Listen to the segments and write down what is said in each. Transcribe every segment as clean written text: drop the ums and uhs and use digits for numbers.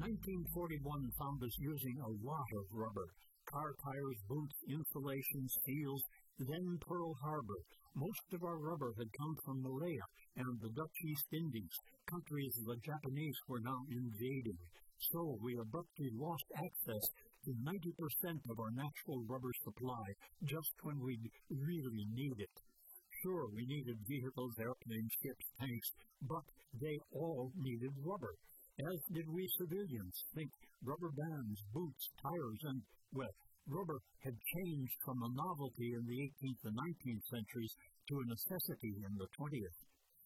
1941 found us using a lot of rubber. Car tires, boots, insulation, steels, then Pearl Harbor. Most of our rubber had come from Malaya and the Dutch East Indies, countries the Japanese were now invading. So we abruptly lost access to 90% of our natural rubber supply just when we really needed it. Sure, we needed vehicles, airplanes, ships, tanks, but they all needed rubber. As did we civilians. Think rubber bands, boots, tires, and, well, rubber had changed from a novelty in the 18th and 19th centuries to a necessity in the 20th.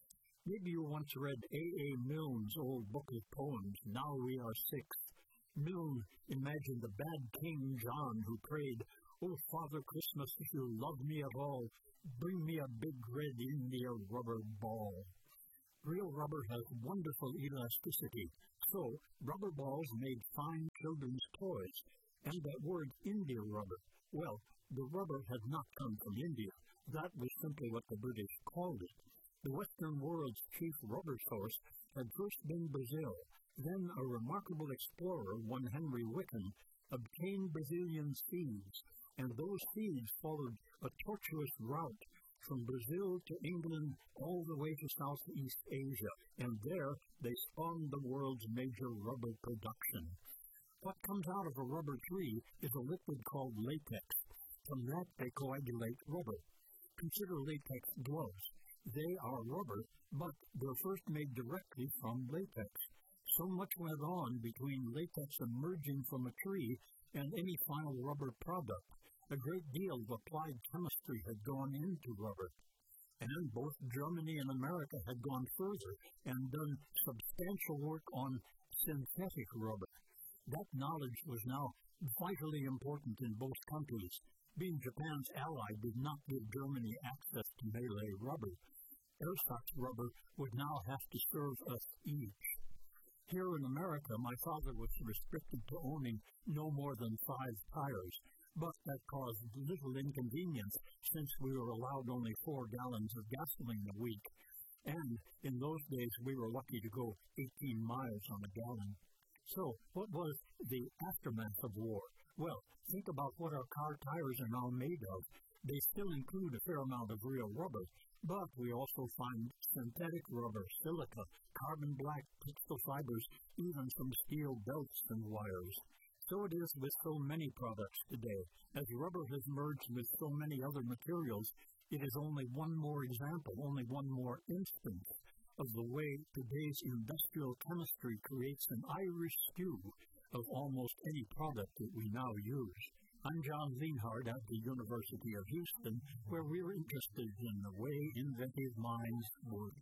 Maybe you once read A.A. Milne's old book of poems, Now We Are Six. Milne imagined the bad King John who prayed, "Oh, Father Christmas, if you love me at all, bring me a big red India rubber ball." Real rubber has wonderful elasticity, so rubber balls made fine children's toys. And that word India rubber, well, the rubber had not come from India. That was simply what the British called it. The Western world's chief rubber source had first been Brazil. Then a remarkable explorer, one Henry Wickham, obtained Brazilian seeds, and those seeds followed a tortuous route from Brazil to England all the way to Southeast Asia, and there they spawned the world's major rubber production. What comes out of a rubber tree is a liquid called latex. From that they coagulate rubber. Consider latex gloves. They are rubber, but they're first made directly from latex. So much went on between latex emerging from a tree and any final rubber product. A great deal of applied chemistry had gone into rubber. And both Germany and America had gone further and done substantial work on synthetic rubber. That knowledge was now vitally important in both countries. Being Japan's ally did not give Germany access to Malay rubber. Ersatz rubber would now have to serve us each. Here in America, my father was restricted to owning no more than 5 tires, but that caused little inconvenience since we were allowed only 4 gallons of gasoline a week. And in those days, we were lucky to go 18 miles on a gallon. So, what was the aftermath of war? Well, think about what our car tires are now made of. They still include a fair amount of real rubber, but we also find synthetic rubber, silica, carbon black, textile fibers, even some steel belts and wires. So it is with so many products today. As rubber has merged with so many other materials, it is only one more example, only one more instance of the way today's industrial chemistry creates an Irish stew of almost any product that we now use. I'm John Lienhard at the University of Houston, where we're interested in the way inventive minds work.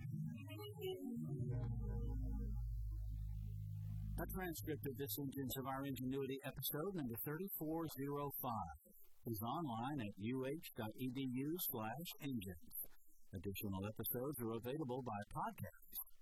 A transcript of this Engines of Our Ingenuity episode, number 3405, is online at uh.edu/engines. Additional episodes are available by podcast.